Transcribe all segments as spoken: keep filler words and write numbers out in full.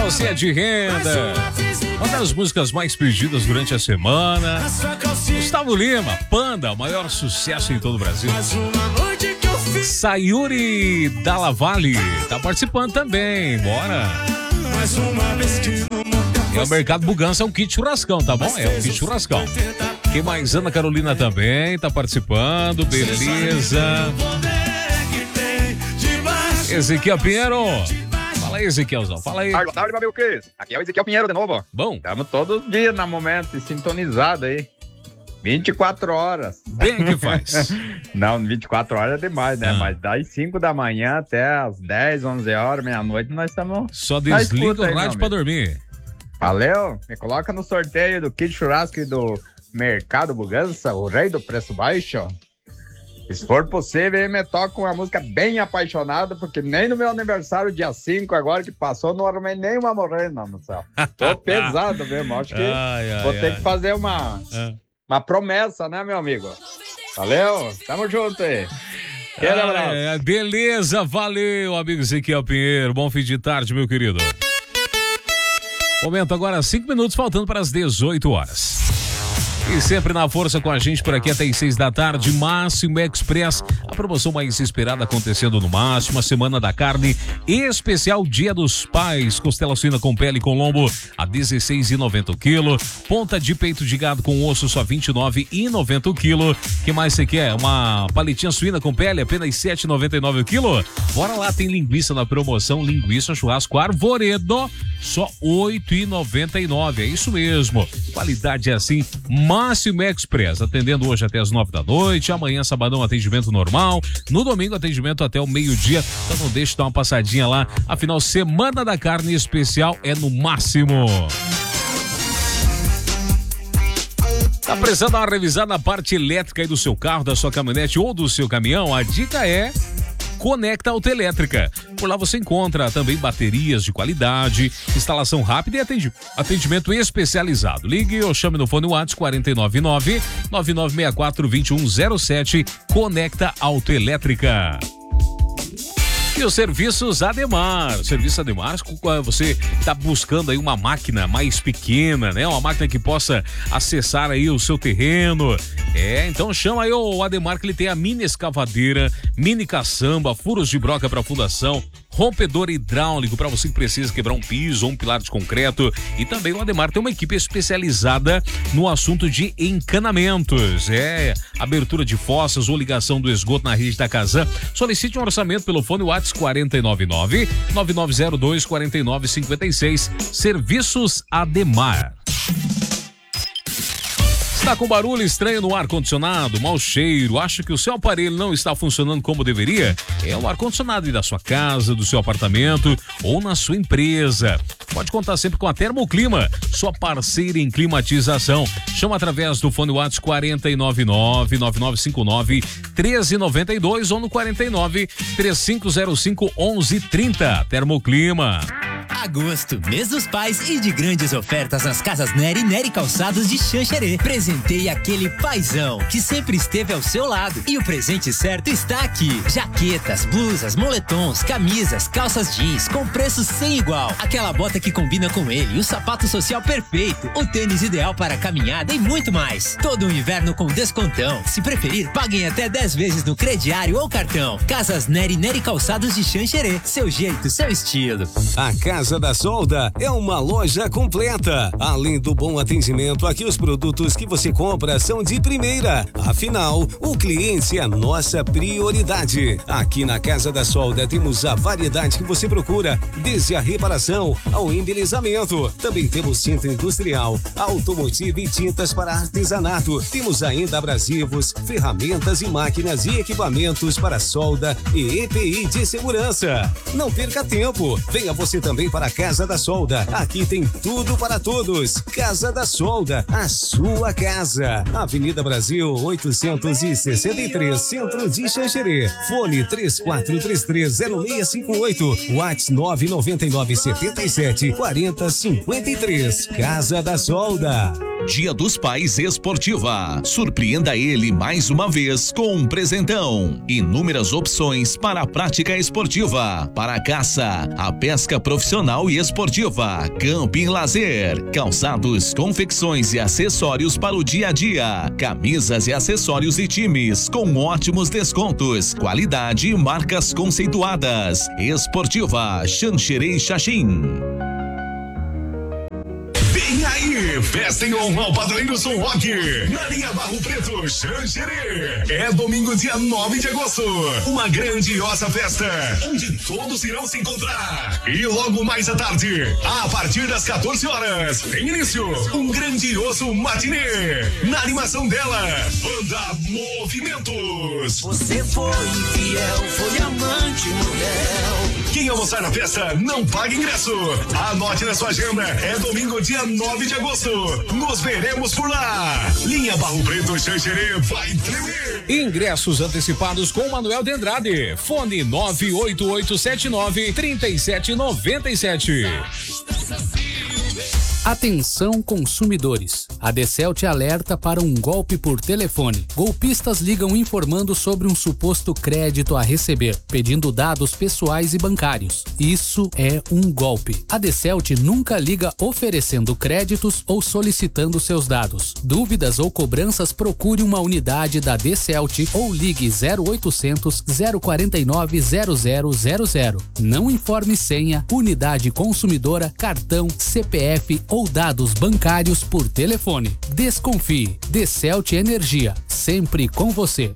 Você é de renda. Uma das músicas mais pedidas durante a semana. Gustavo Lima, Panda, o maior sucesso em todo o Brasil. Sayuri Dallavalle tá participando também. Bora. É o Mercado Bugança, é um kit churrascão, tá bom? É um kit churrascão. Quem mais? Ana Carolina também tá participando. Beleza. Ezequiel Pinheiro. Fala aí, Ezequielzão, fala aí. Boa tarde, meu amigo Cris. Aqui é o Ezequiel Pinheiro de novo. Bom. Estamos todos os dias no momento, sintonizado aí. vinte e quatro horas. Bem que faz. Não, vinte e quatro horas é demais, né? Ah. Mas das cinco da manhã até as dez, onze horas, meia-noite, nós estamos... Só desliga o rádio pra dormir. Valeu. Me coloca no sorteio do kit churrasco e do Mercado Bugança, o rei do preço baixo. Se for possível, me toca uma música bem apaixonada, porque nem no meu aniversário, dia cinco, agora que passou, não arrumei nenhuma morena no céu. Tô pesado mesmo. Acho que ai, ai, vou ai, ter ai. que fazer uma, ah. uma promessa, né, meu amigo? Valeu, tamo junto aí. Aquele abraço. Ah, beleza, valeu, amigo Ezequiel Pinheiro. Bom fim de tarde, meu querido. Momento agora, cinco minutos, faltando para as dezoito horas. E sempre na força com a gente por aqui até as seis da tarde, Máximo Express, a promoção mais esperada acontecendo no Máximo, a Semana da Carne, especial Dia dos Pais, costela suína com pele com lombo a dezesseis reais e noventa centavos o quilo, ponta de peito de gado com osso só vinte e nove reais e noventa centavos o quilo. Que mais você quer? Uma paletinha suína com pele apenas sete reais e noventa e nove centavos o quilo? Bora lá, tem linguiça na promoção, linguiça churrasco Arvoredo, só oito reais e noventa e nove centavos, é isso mesmo, qualidade é assim, Máximo Express, atendendo hoje até as nove da noite, amanhã sabadão atendimento normal, no domingo atendimento até o meio-dia, então não deixe de dar uma passadinha lá, afinal Semana da Carne especial é no Máximo. Tá precisando dar uma revisada na parte elétrica aí do seu carro, da sua caminhonete ou do seu caminhão? A dica é Conecta Autoelétrica. Por lá você encontra também baterias de qualidade, instalação rápida e atendimento especializado. Ligue ou chame no fone WhatsApp quatro nove nove, nove nove seis quatro, dois um zero sete. Conecta Autoelétrica. E os serviços Ademar, serviço Ademar, você está buscando aí uma máquina mais pequena, né? Uma máquina que possa acessar aí o seu terreno. É, então chama aí o Ademar, que ele tem a mini escavadeira, mini caçamba, furos de broca para fundação, rompedor hidráulico para você que precisa quebrar um piso ou um pilar de concreto. E também o Ademar tem uma equipe especializada no assunto de encanamentos. É, abertura de fossas ou ligação do esgoto na rede da Casan. Solicite um orçamento pelo fone WhatsApp quatro nove nove, nove nove zero dois, quatro nove cinco seis. Serviços Ademar. Está com barulho estranho no ar-condicionado, mau cheiro, acha que o seu aparelho não está funcionando como deveria? É o ar-condicionado da sua casa, do seu apartamento ou na sua empresa. Pode contar sempre com a Termoclima, sua parceira em climatização. Chama através do fone WhatsApp quatro nove nove, nove nove cinco nove, um três nove dois ou no quatro nove, três cinco zero cinco, onze trinta. Termoclima. Agosto, mês dos pais e de grandes ofertas nas casas Nery e Nery Calçados de Xanxerê. Presentei aquele paizão que sempre esteve ao seu lado. E o presente certo está aqui. Jaquetas, blusas, moletons, camisas, calças jeans com preço sem igual. Aquela bota que combina com ele, o sapato social perfeito, o tênis ideal para caminhada e muito mais. Todo o inverno com descontão. Se preferir, paguem até dez vezes no crediário ou cartão. Casas Nery e Nery Calçados de Xanxerê. Seu jeito, seu estilo. A Casa da Solda é uma loja completa. Além do bom atendimento, aqui os produtos que você compra são de primeira. Afinal, o cliente é a nossa prioridade. Aqui na Casa da Solda temos a variedade que você procura, desde a reparação ao embelezamento. Também temos centro industrial, automotivo e tintas para artesanato. Temos ainda abrasivos, ferramentas e máquinas e equipamentos para solda e E P I de segurança. Não perca tempo. Venha você também para a Casa da Solda. Aqui tem tudo para todos. Casa da Solda, a sua casa. Avenida Brasil oitocentos e sessenta e três, Centro de Xanxerê. Fone três quatro três três zero seis cinco oito. WhatsApp nove nove nove sete sete, quatro zero cinco três. Casa da Solda. Dia dos Pais Esportiva. Surpreenda ele mais uma vez com um presentão. Inúmeras opções para a prática esportiva, para a caça, a pesca profissional e esportiva, camping e lazer, calçados, confecções e acessórios para o dia a dia, camisas e acessórios de times com ótimos descontos, qualidade e marcas conceituadas. Esportiva Xanxerê Xaxim. Vem aí, festa em honra ao padroeiro Som Rock, na linha Barro Preto, Xanxerê. É domingo, dia nove de agosto, uma grandiosa festa, onde todos irão se encontrar. E logo mais à tarde, a partir das quatorze horas, tem início um grandioso matinê, na animação dela, Banda Movimentos. Você foi fiel, foi amante, mulher. Quem almoçar na festa, não paga ingresso. Anote na sua agenda, é domingo, dia nove de agosto. Nos veremos por lá. Linha Barro Preto, Xanxerê vai tremer. Ingressos antecipados com Manuel de Andrade. Fone nove oito oito sete nove, três sete nove sete. Atenção consumidores, a Decelt alerta para um golpe por telefone. Golpistas ligam informando sobre um suposto crédito a receber, pedindo dados pessoais e bancários. Isso é um golpe. A Decelt nunca liga oferecendo créditos ou solicitando seus dados. Dúvidas ou cobranças, procure uma unidade da Decelt ou ligue zero oitocentos, zero quarenta e nove, zero zero zero zero. Não informe senha, unidade consumidora, cartão, C P F ou dados bancários por telefone. Desconfie. Decelt Energia, sempre com você.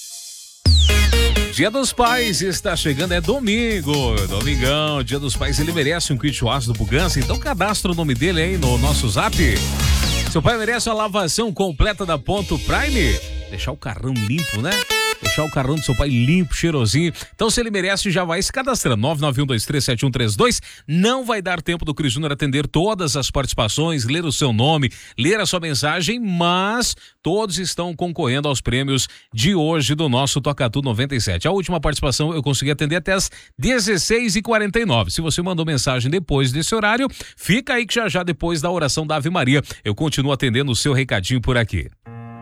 Dia dos Pais está chegando, é domingo, domingão, Dia dos Pais, ele merece um kit churrasco do Bugança, então cadastra o nome dele aí no nosso zap. Seu pai merece a lavação completa da Ponto Prime, deixar o carrão limpo, né? Deixar o carrão do seu pai limpo, cheirosinho. Então, se ele merece, já vai se cadastrando. nove nove um dois três sete um três dois. Não vai dar tempo do Cris Júnior atender todas as participações, ler o seu nome, ler a sua mensagem, mas todos estão concorrendo aos prêmios de hoje do nosso Toca Tudo noventa e sete. A última participação eu consegui atender até as dezesseis e quarenta e nove. Se você mandou mensagem depois desse horário, fica aí que já já depois da oração da Ave Maria, eu continuo atendendo o seu recadinho por aqui.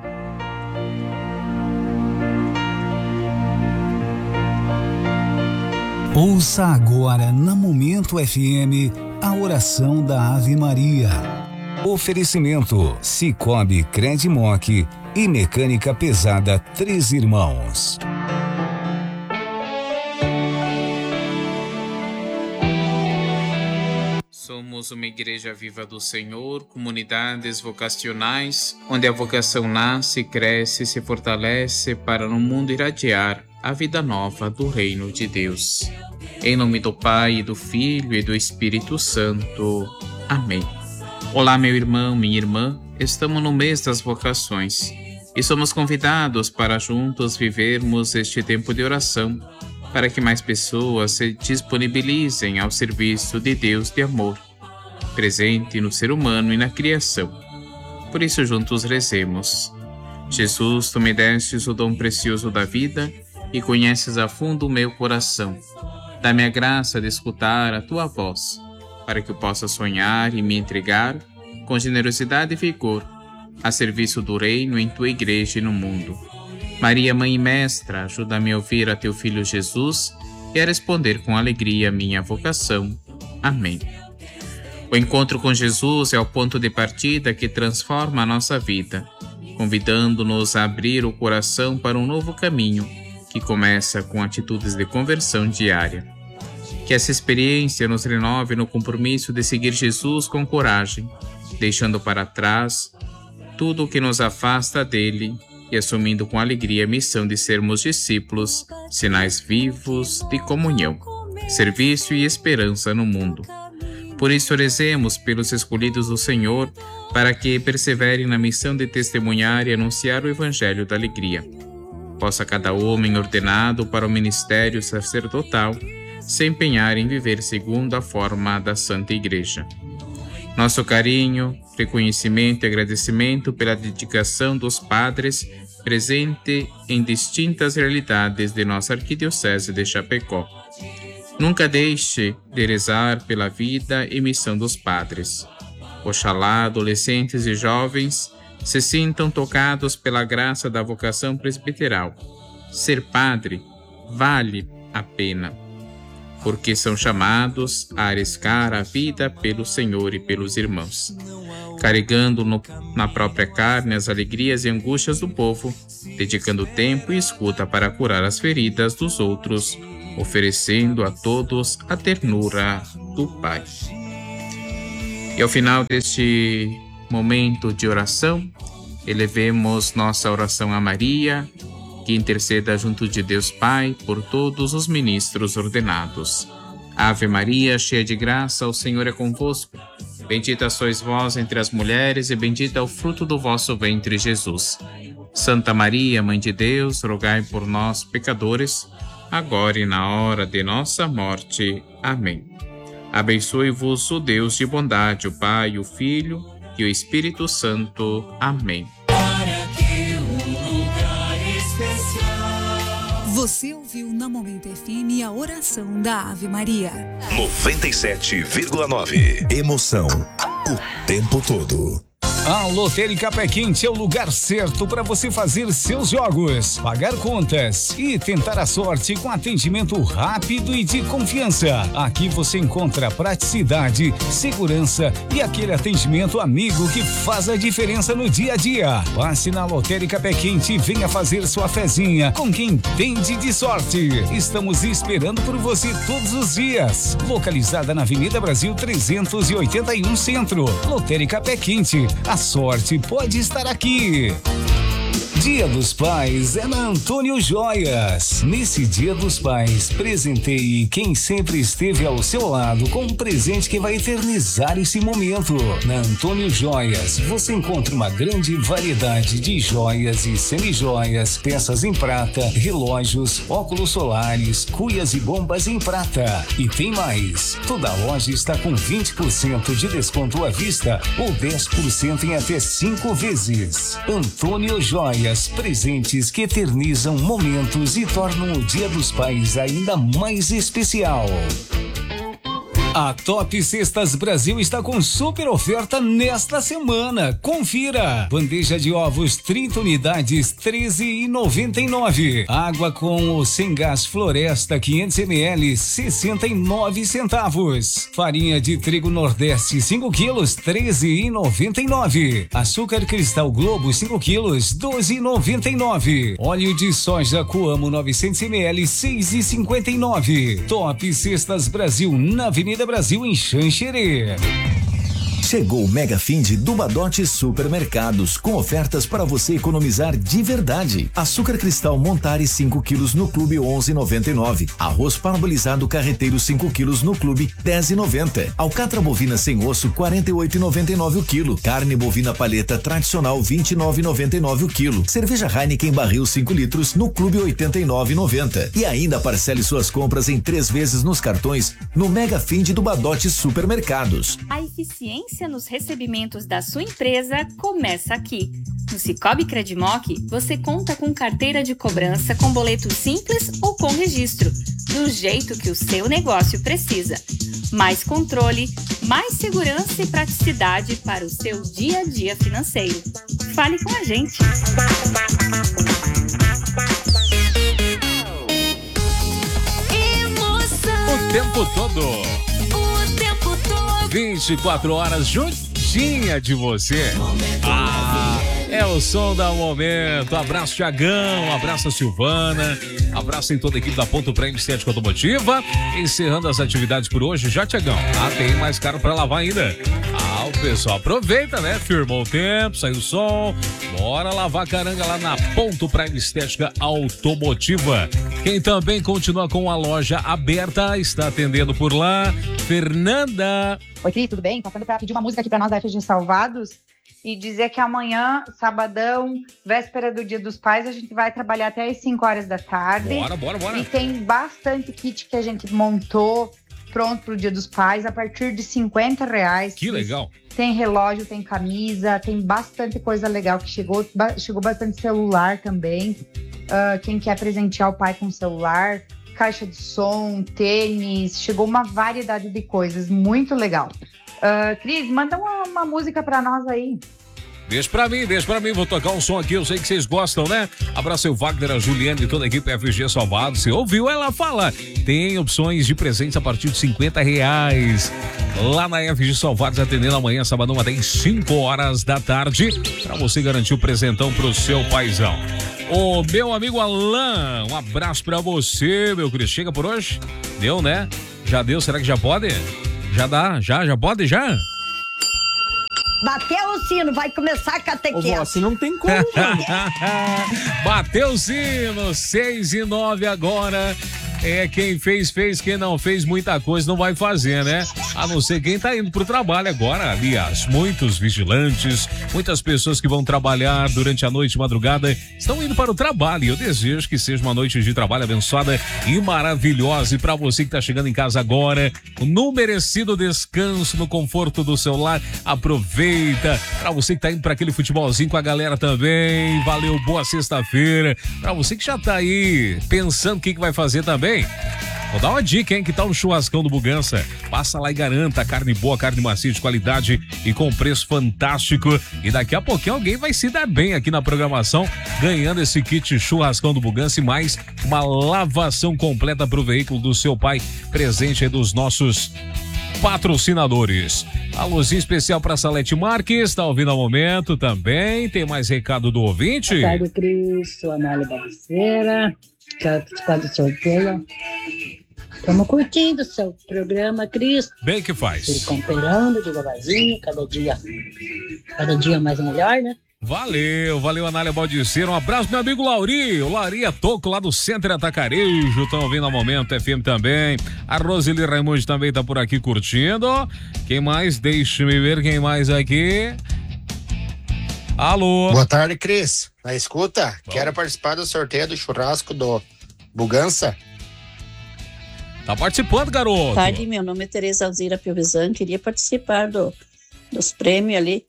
Ouça agora na Momento F M a oração da Ave Maria. Oferecimento Cicobi Credimoc e Mecânica Pesada Três Irmãos. Somos uma igreja viva do Senhor, comunidades vocacionais, onde a vocação nasce, cresce e se fortalece para no mundo irradiar a vida nova do reino de Deus. Em nome do Pai, do Filho e do Espírito Santo. Amém. Olá, meu irmão, minha irmã. Estamos no mês das vocações e somos convidados para juntos vivermos este tempo de oração, para que mais pessoas se disponibilizem ao serviço de Deus de amor, presente no ser humano e na criação. Por isso, juntos rezemos. Jesus, tu me destes o dom precioso da vida e conheces a fundo o meu coração. Dá-me a graça de escutar a tua voz, para que eu possa sonhar e me entregar com generosidade e vigor a serviço do reino em tua igreja e no mundo. Maria, Mãe e Mestra, ajuda-me a ouvir a teu Filho Jesus e a responder com alegria a minha vocação. Amém. O encontro com Jesus é o ponto de partida que transforma a nossa vida, convidando-nos a abrir o coração para um novo caminho, que começa com atitudes de conversão diária. Que essa experiência nos renove no compromisso de seguir Jesus com coragem, deixando para trás tudo o que nos afasta dele e assumindo com alegria a missão de sermos discípulos, sinais vivos de comunhão, serviço e esperança no mundo. Por isso, rezemos pelos escolhidos do Senhor, para que perseverem na missão de testemunhar e anunciar o Evangelho da alegria. Possa cada homem ordenado para o ministério sacerdotal se empenhar em viver segundo a forma da Santa Igreja. Nosso carinho, reconhecimento e agradecimento pela dedicação dos padres presente em distintas realidades de nossa Arquidiocese de Chapecó. Nunca deixe de rezar pela vida e missão dos padres. Oxalá adolescentes e jovens se sintam tocados pela graça da vocação presbiteral. Ser padre vale a pena, porque são chamados a arriscar a vida pelo Senhor e pelos irmãos, carregando no, na própria carne as alegrias e angústias do povo, dedicando tempo e escuta para curar as feridas dos outros, oferecendo a todos a ternura do Pai. E ao final deste momento de oração, elevemos nossa oração a Maria, que interceda junto de Deus Pai por todos os ministros ordenados. Ave Maria, cheia de graça, o Senhor é convosco. Bendita sois vós entre as mulheres e bendito é o fruto do vosso ventre, Jesus. Santa Maria, Mãe de Deus, rogai por nós, pecadores, agora e na hora de nossa morte. Amém. Abençoe-vos o Deus de bondade, o Pai, o Filho e o Espírito Santo. Amém. Você ouviu na Momento F M a oração da Ave Maria. noventa e sete vírgula nove. Emoção o tempo todo. A Lotérica Pé Quente é o lugar certo para você fazer seus jogos, pagar contas e tentar a sorte com atendimento rápido e de confiança. Aqui você encontra praticidade, segurança e aquele atendimento amigo que faz a diferença no dia a dia. Passe na Lotérica Pé Quente e venha fazer sua fezinha com quem entende de sorte. Estamos esperando por você todos os dias. Localizada na Avenida Brasil trezentos e oitenta e um Centro. Lotérica Pé Quente. A sorte pode estar aqui. Dia dos Pais é na Antônio Joias. Nesse Dia dos Pais, presenteie quem sempre esteve ao seu lado com um presente que vai eternizar esse momento. Na Antônio Joias, você encontra uma grande variedade de joias e semijoias, peças em prata, relógios, óculos solares, cuias e bombas em prata. E tem mais. Toda loja está com vinte por cento de desconto à vista ou dez por cento em até cinco vezes. Antônio Joias. Presentes que eternizam momentos e tornam o Dia dos Pais ainda mais especial. A Top Cestas Brasil está com super oferta nesta semana. Confira! Bandeja de ovos trinta unidades, treze reais e noventa e nove centavos. Água com ou sem gás Floresta quinhentos mililitros, sessenta e nove centavos. Farinha de trigo Nordeste cinco quilos, treze reais e noventa e nove centavos. Açúcar Cristal Globo cinco quilos, doze reais e noventa e nove centavos. Óleo de soja Coamo novecentos mililitros, seis reais e cinquenta e nove centavos. Top Cestas Brasil na Avenida Brasil em Xanxerê. Chegou o Mega Finde do Badote Supermercados, com ofertas para você economizar de verdade. Açúcar Cristal Montare cinco quilos no Clube onze reais e noventa e nove centavos. Arroz parbolizado Carreteiro cinco quilos no Clube dez reais e noventa centavos. Alcatra bovina sem osso quarenta e oito reais e noventa e nove centavos o quilo. Carne bovina paleta tradicional vinte e nove reais e noventa e nove centavos o quilo. Cerveja Heineken barril cinco litros no Clube oitenta e nove reais e noventa centavos. E ainda parcele suas compras em três vezes nos cartões no Mega Finde do Badote Supermercados. A eficiência nos recebimentos da sua empresa começa aqui. No Cicobi Credimoc, você conta com carteira de cobrança com boleto simples ou com registro, do jeito que o seu negócio precisa. Mais controle, mais segurança e praticidade para o seu dia a dia financeiro. Fale com a gente. Emoção. O tempo todo. O tempo todo. vinte e quatro horas juntinha de você. Ah, é o som da momento. Abraço, Tiagão. Abraço, Silvana. Abraço em toda a equipe da Ponto Prêmio Estética Automotiva. Encerrando as atividades por hoje. Já, Tiagão. Ah, tem mais caro pra lavar ainda. Ah, o pessoal aproveita, né? Firmou o tempo, saiu o som. Bora lavar caranga lá na Ponto Prêmio Estética Automotiva. Quem também continua com a loja aberta, está atendendo por lá, Fernanda. Oi, Cris, tudo bem? Passando para pedir uma música aqui para nós da F G Salvados e dizer que amanhã, sabadão, véspera do Dia dos Pais, a gente vai trabalhar até as cinco horas da tarde. Bora, bora, bora. E tem bastante kit que a gente montou pronto pro Dia dos Pais, a partir de cinquenta reais. Que legal. Tem relógio, tem camisa, tem bastante coisa legal que chegou. Chegou bastante celular também. Uh, quem quer presentear o pai com celular, caixa de som, tênis, chegou uma variedade de coisas, muito legal. Uh, Cris, manda uma, uma música pra nós aí. Deixa pra mim, deixa pra mim, vou tocar um som aqui, eu sei que vocês gostam, né? Abraço ao Wagner, a Juliane e toda a equipe F G Salvado. Você ouviu ela falar? Tem opções de presentes a partir de cinquenta reais. Lá na F G Salvados, atendendo amanhã, sabadão, até às cinco horas da tarde, pra você garantir o presentão pro seu paizão. Ô, meu amigo Alain, um abraço pra você, meu Cris. Chega por hoje? Deu, né? Já deu, será que já pode? Já dá, já, já pode, já? Bateu o sino, vai começar a catequese. Ô, assim não tem como. Bateu o sino, seis e nove agora. É, quem fez, fez. Quem não fez, muita coisa não vai fazer, né? A não ser quem tá indo pro trabalho agora, aliás. Muitos vigilantes, muitas pessoas que vão trabalhar durante a noite, madrugada, estão indo para o trabalho. E eu desejo que seja uma noite de trabalho abençoada e maravilhosa. E para você que tá chegando em casa agora, no merecido descanso, no conforto do seu lar, aproveita. Para você que tá indo para aquele futebolzinho com a galera também, valeu, boa sexta-feira. Para você que já tá aí pensando o que, que vai fazer também, vou dar uma dica, hein? Que tal um churrascão do Bugança? Passa lá e garanta carne boa, carne macia de qualidade e com preço fantástico. E daqui a pouquinho alguém vai se dar bem aqui na programação, ganhando esse kit churrascão do Bugança e mais uma lavação completa pro veículo do seu pai, presente aí dos nossos patrocinadores. Alôzinho especial para Salete Marques, tá ouvindo ao momento também. Tem mais recado do ouvinte? Boa tarde, Cris. Sou a Anália Barceira. Quero participar do sorteio. Estamos curtindo o seu programa, Cris. Bem que faz. Se comprando devagarzinho, cada dia, cada dia mais melhor, né? Valeu, valeu, Anália Baldiceira. Um abraço, meu amigo Lauri. O Lauri é Toco lá do Centro Atacarejo. Estão ouvindo ao momento, F M também. A Roseli Raimundi também tá por aqui curtindo. Quem mais? Deixa-me ver quem mais aqui. Alô. Boa tarde, Cris. Na escuta, Bom. Quero participar do sorteio do churrasco do Bugança. Tá participando, garoto? Boa tarde, meu nome é Tereza Alzira Piovesan. Queria participar do, dos prêmios ali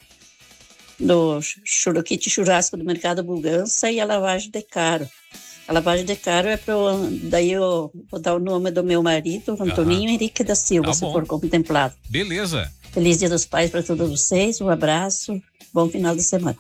do chur, kit churrasco do Mercado Bugança e a lavagem de caro. A lavagem de caro é para daí eu vou dar o nome do meu marido, Antoninho ah, Henrique da Silva, tá se for contemplado. Beleza. Feliz Dia dos Pais para todos vocês, um abraço, bom final de semana.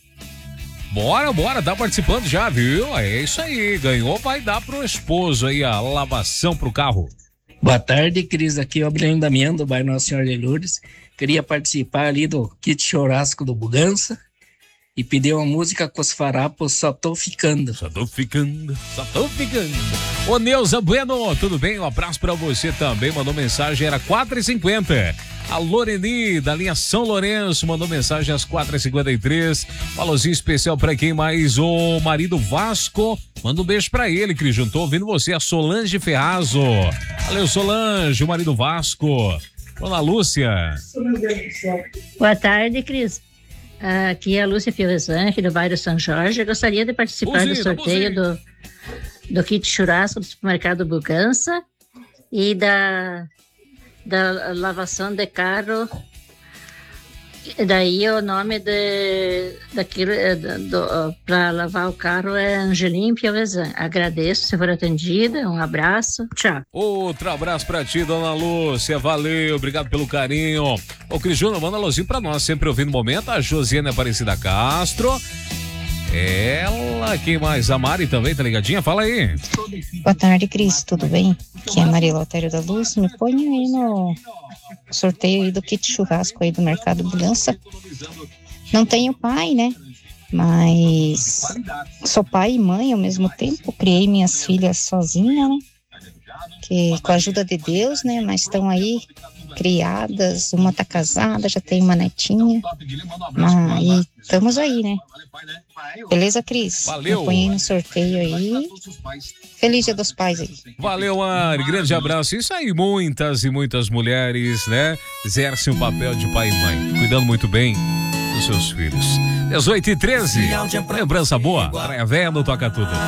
Bora, bora, tá participando já, viu? É isso aí, ganhou, vai dar pro esposo aí a lavação pro carro. Boa tarde, Cris, aqui é o Abrilhão Damião, do bairro Nossa Senhora de Lourdes. Queria participar ali do kit churrasco do Bugança e pedir uma música com os farapos, Só Tô Ficando. Só tô ficando, só tô ficando. Ô Neuza Bueno, tudo bem? Um abraço pra você também, mandou mensagem, era quatro e cinquenta. A Loreni, da linha São Lourenço, mandou mensagem às quatro e cinquenta e três. Falôzinho especial pra quem mais? O marido Vasco, manda um beijo pra ele, Cris, juntou ouvindo você, a Solange Ferrazo. Valeu, Solange, o marido Vasco. Dona Lúcia. Boa tarde, Cris. Aqui é a Lúcia Fiorezante, do bairro São Jorge. Eu gostaria de participar buzina, do sorteio do, do kit churrasco do supermercado Bugança e da, da lavação de carro. E daí o nome de, daquilo para lavar o carro é Angelim Piovesan. Agradeço se for atendida, um abraço, tchau. Outro abraço pra ti, Dona Lúcia, valeu, obrigado pelo carinho. Ô Cris Júnior, manda um alôzinho pra nós, sempre ouvindo o momento, a Josiane Aparecida Castro. Ela, quem mais? A Mari também, tá ligadinha? Fala aí. Boa tarde, Cris, tudo bem? Aqui é a Maria Lotério da Luz, me põe aí no sorteio aí do kit churrasco aí do Mercado Bugança. Não tenho pai, né? Mas sou pai e mãe ao mesmo tempo, criei minhas filhas sozinha, né? Que com a ajuda de Deus, né? Mas estão aí criadas, uma tá casada, já tem uma netinha. Ah, e estamos aí, né? Beleza, Cris? Valeu. Põe aí no sorteio aí. Feliz Dia dos Pais aí. Valeu, Mari. Grande abraço. Isso aí, muitas e muitas mulheres, né? Exercem o papel de pai e mãe, cuidando muito bem dos seus filhos. dezoito e treze. Lembrança boa. Praia Velha, Toca Tudo.